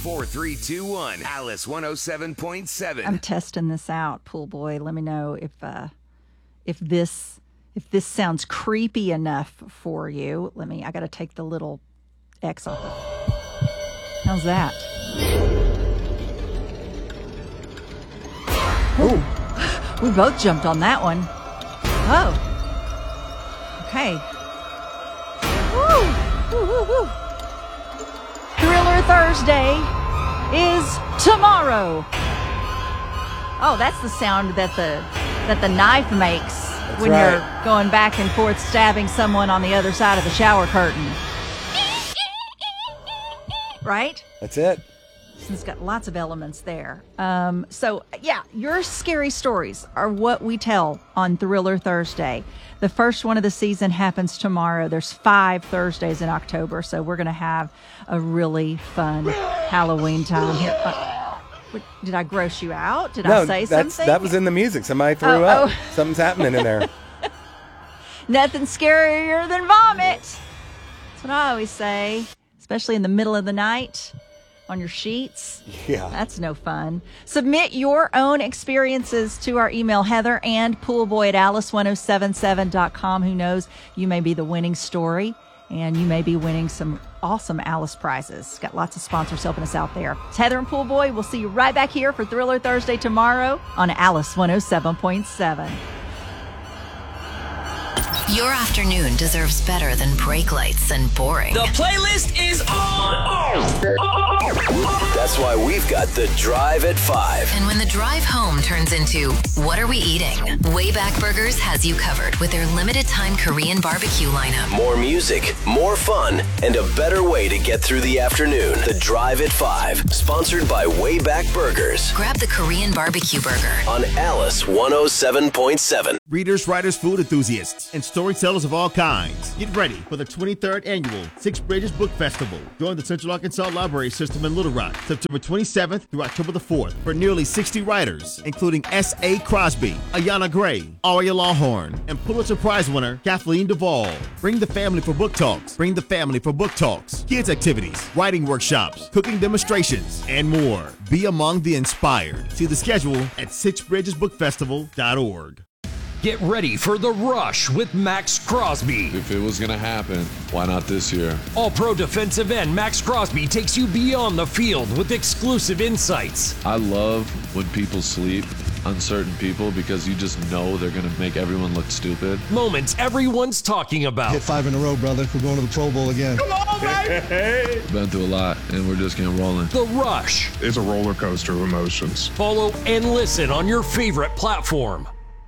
4321 Alice 107.7. I'm testing this out, Pool Boy. Let me know if this sounds creepy enough for you. I got to take the little X off. How's that? Ooh. We both jumped on that one. Oh. Okay. Woo. Woo, woo, woo. Thriller Thursday is tomorrow. Oh, that's the sound that the knife makes when you're going back and forth stabbing someone on the other side of the shower curtain. Right? That's it. It's got lots of elements there. So, yeah, your scary stories are what we tell on Thriller Thursday. The first one of the season happens tomorrow. There's 5 Thursdays in October, so we're going to have a really fun Halloween time here. Did I gross you out? Did I say something? That was in the music. Somebody threw up. Oh. Something's happening in there. Nothing scarier than vomit. That's what I always say, especially in the middle of the night. On your sheets. Yeah. That's no fun. Submit your own experiences to our email, Heather and Poolboy at alice1077.com. Who knows? You may be the winning story, and you may be winning some awesome Alice prizes. Got lots of sponsors helping us out there. It's Heather and Poolboy. We'll see you right back here for Thriller Thursday tomorrow on Alice 107.7. Your afternoon deserves better than brake lights and boring. The playlist is on! That's why we've got The Drive at 5. And when the drive home turns into, what are we eating? Wayback Burgers has you covered with their limited time Korean barbecue lineup. More music, more fun, and a better way to get through the afternoon. The Drive at 5, sponsored by Wayback Burgers. Grab the Korean barbecue burger on Alice 107.7. Readers, writers, food enthusiasts, and storytellers of all kinds. Get ready for the 23rd annual Six Bridges Book Festival. Join the Central Arkansas Library System in Little Rock, September 27th through October the 4th for nearly 60 writers, including S.A. Crosby, Ayanna Gray, Aria Lawhorn, and Pulitzer Prize winner Kathleen Duvall. Bring the family for book talks. Bring the family for book talks, kids activities, writing workshops, cooking demonstrations, and more. Be among the inspired. See the schedule at sixbridgesbookfestival.org. Get ready for The Rush with Max Crosby. If it was going to happen, why not this year? All-pro defensive end Max Crosby takes you beyond the field with exclusive insights. I love when people sleep on certain people because you just know they're going to make everyone look stupid. Moments everyone's talking about. Hit 5 in a row, brother. We're going to the Pro Bowl again. Come on, baby! Been through a lot, and we're just getting rolling. The Rush. It's a roller coaster of emotions. Follow and listen on your favorite platform.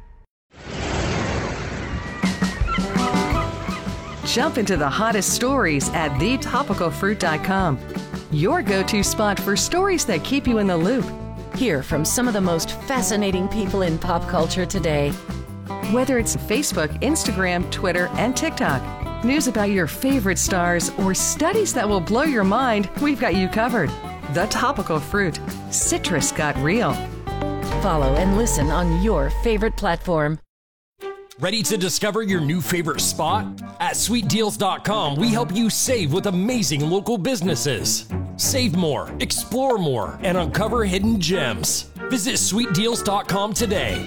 Jump into the hottest stories at thetopicalfruit.com. Your go-to spot for stories that keep you in the loop. Hear from some of the most fascinating people in pop culture today. Whether it's Facebook, Instagram, Twitter, and TikTok, news about your favorite stars, or studies that will blow your mind, we've got you covered. The Topical Fruit. Citrus got real. Follow and listen on your favorite platform. Ready to discover your new favorite spot? At sweetdeals.com, we help you save with amazing local businesses. Save more, explore more, and uncover hidden gems. Visit sweetdeals.com today.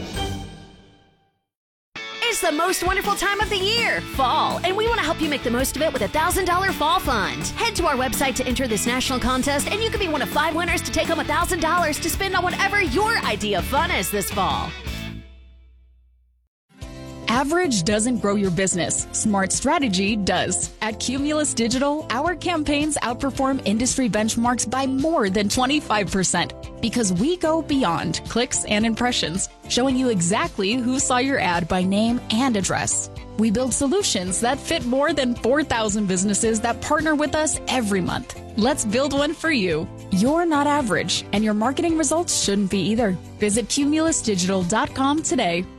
It's the most wonderful time of the year, fall, and we want to help you make the most of it with a $1,000 fall fund. Head to our website to enter this national contest, and you can be one of 5 winners to take home $1,000 to spend on whatever your idea of fun is this fall. Average doesn't grow your business. Smart strategy does. At Cumulus Digital, our campaigns outperform industry benchmarks by more than 25% because we go beyond clicks and impressions, showing you exactly who saw your ad by name and address. We build solutions that fit more than 4,000 businesses that partner with us every month. Let's build one for you. You're not average, and your marketing results shouldn't be either. Visit cumulusdigital.com today.